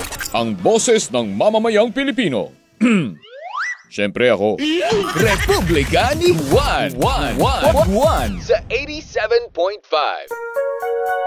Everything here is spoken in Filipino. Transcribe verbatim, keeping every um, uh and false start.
Ang boses ng mamamayang Pilipino. Siyempre ako. Republika ni Juan. Juan. Juan. Juan. Sa eighty-seven point five.